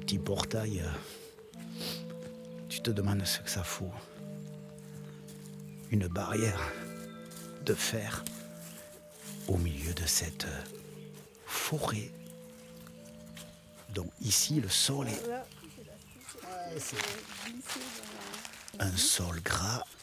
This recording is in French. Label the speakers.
Speaker 1: petit portail, tu te demandes ce que ça fout. Une barrière de fer au milieu de cette forêt. Donc ici, le sol est un sol gras